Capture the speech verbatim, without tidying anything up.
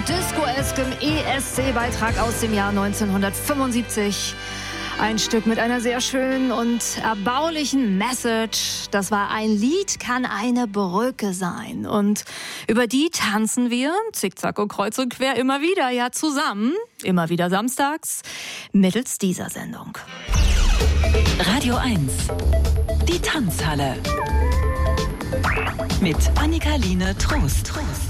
disco-eskem E S C-Beitrag aus dem Jahr neunzehnhundertfünfundsiebzig. Ein Stück mit einer sehr schönen und erbaulichen Message. Das war Ein Lied kann eine Brücke sein. Und über die tanzen wir, zickzack und kreuz und quer, immer wieder, ja zusammen, immer wieder samstags, mittels dieser Sendung. Radio eins, die Tanzhalle. Mit Annika-Line Trost.